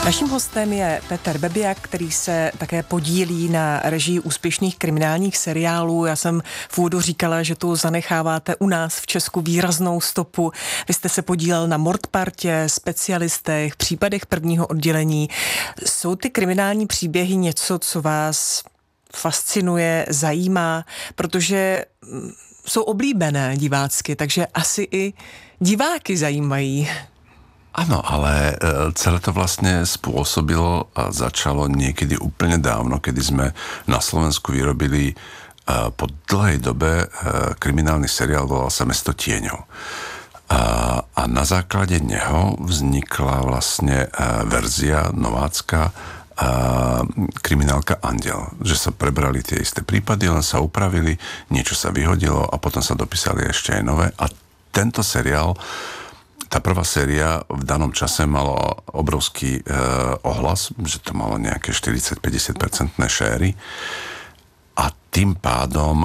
Naším hostem je Petr Bebiak, který se také podílí na režii úspěšných kriminálních seriálů. Já jsem v úvodu říkala, že tu zanecháváte u nás v Česku výraznou stopu. Vy jste se podílel na Mordpartě, Specialistech, Případech prvního oddělení. Jsou ty kriminální příběhy něco, co vás fascinuje, zajímá, protože jsou oblíbené divácky, takže asi i diváky zajímají. Áno, ale celé to vlastne spôsobilo a začalo niekedy úplne dávno, kedy sme na Slovensku vyrobili po dlhej dobe kriminálny seriál, volal sa Mesto tieňov. A na základe neho vznikla vlastne verzia novácka kriminálka Andiel, že sa prebrali tie isté prípady, len sa upravili, niečo sa vyhodilo a potom sa dopísali ešte aj nové. A tento seriál, tá prvá séria v danom čase mala obrovský ohlas, že to malo nejaké 40-50% šéry a tým pádom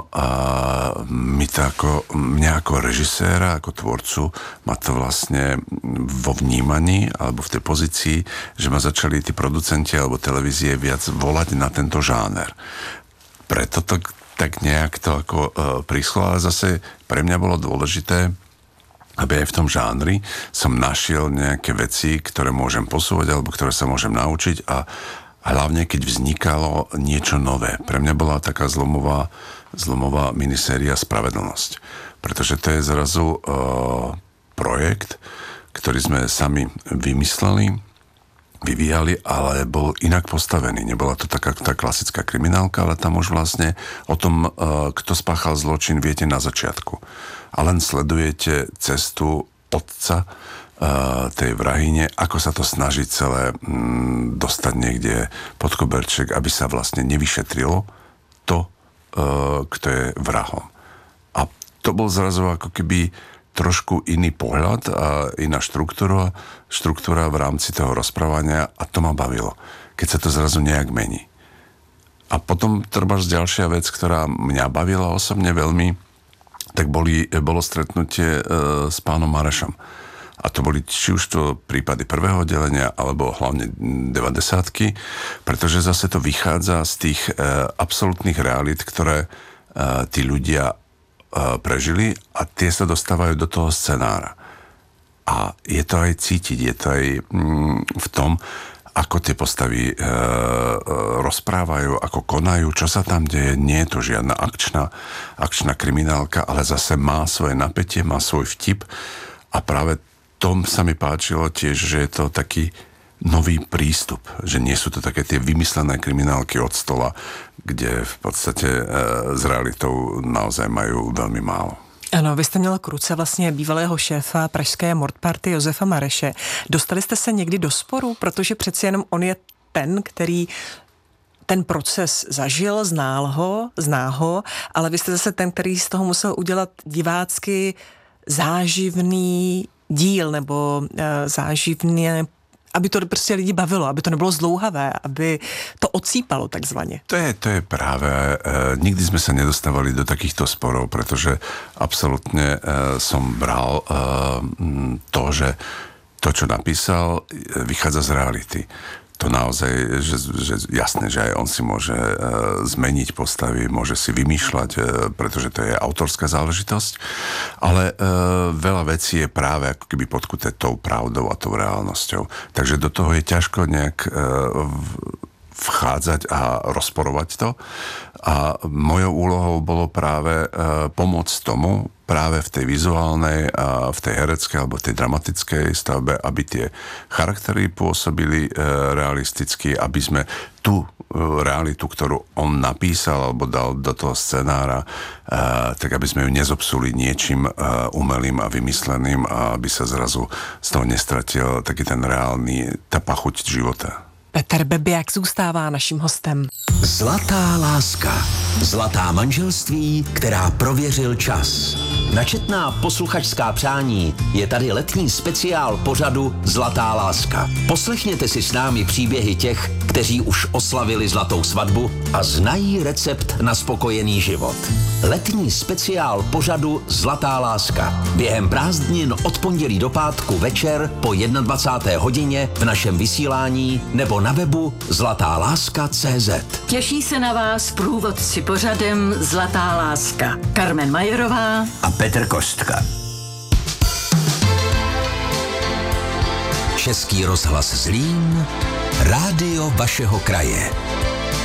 mňa ako režiséra, ako tvorcu ma to vlastne vo vnímaní alebo v tej pozícii, že ma začali tí producenti alebo televízie viac volať na tento žáner. Preto to tak nejak to ako príschlo, ale zase pre mňa bolo dôležité, aby aj v tom žánri som našiel nejaké veci, ktoré môžem posúvať alebo ktoré sa môžem naučiť a hlavne keď vznikalo niečo nové. Pre mňa bola taká zlomová miniséria Spravedlnosť. Pretože to je zrazu projekt, ktorý sme sami vymysleli, vyvíjali, ale bol inak postavený. Nebola to taká tá klasická kriminálka, ale tam už vlastne o tom, kto spáchal zločin, viete na začiatku. A len sledujete cestu otca tej vrahine, ako sa to snaží celé dostať niekde pod koberček, aby sa vlastne nevyšetrilo to, kto je vrahom. A to bol zrazu ako keby trošku iný pohľad a iná štruktúra v rámci toho rozprávania a to ma bavilo, keď sa to zrazu nejak mení. A potom trebárs ďalšia vec, ktorá mňa bavila osobne veľmi, tak bolo stretnutie s pánom Marešom. A to boli či už to prípady prvého oddelenia, alebo hlavne 90-ky, pretože zase to vychádza z tých absolútnych realít, ktoré tí ľudia prežili a tie sa dostávajú do toho scenára. A je to aj cítiť, je to aj v tom, ako tie postavy rozprávajú, ako konajú, čo sa tam deje. Nie je to žiadna akčná kriminálka, ale zase má svoje napätie, má svoj vtip a práve tom sa mi páčilo tiež, že je to taký nový prístup, že nie sú to také tie vymyslené kriminálky od stola, kde v podstate s realitou naozaj majú veľmi málo. Ano, vy jste měl k ruce vlastně bývalého šéfa pražské Mordparty Josefa Mareše. Dostali jste se někdy do sporu, protože přeci jenom on je ten, který ten proces zažil, zná ho, ale vy jste zase ten, který z toho musel udělat divácky záživný díl nebo záživné, aby to prostě lidi bavilo, aby to nebylo zdlouhavé, aby to odsýpalo takzvaně. To je práve, nikdy sme sa nedostávali do takýchto sporov, pretože absolútne som bral to, že to, čo napísal, vychádza z reality. To naozaj, že jasné, že aj on si môže zmeniť postavy, môže si vymýšľať, pretože to je autorská záležitosť, ale veľa vecí je práve ako keby podkuté tou pravdou a tou reálnosťou. Takže do toho je ťažko nejak vchádzať a rozporovať to. A mojou úlohou bolo práve pomôcť tomu, práve v tej vizuálnej a v tej hereckej alebo v tej dramatickej stavbe, aby tie charaktery pôsobili realisticky, aby sme tú realitu, ktorú on napísal alebo dal do toho scenára, tak aby sme ju nezobsuli niečím umelým a vymysleným a aby sa zrazu z toho nestratil taký ten reálny, tá pachuť života. Petr Bebiak zůstává naším hostem. Zlatá láska. Zlatá manželství, která prověřil čas. Na četná posluchačská přání je tady letní speciál pořadu Zlatá láska. Poslechněte si s námi příběhy těch, kteří už oslavili zlatou svatbu a znají recept na spokojený život. Letní speciál pořadu Zlatá láska. Během prázdnin od pondělí do pátku večer po 21. hodině v našem vysílání nebo na webu zlatáláska.cz. Těší se na vás průvodci pořadem Zlatá láska. Carmen Majerová A Petr Kostka. Český rozhlas Zlín, rádio vašeho kraje.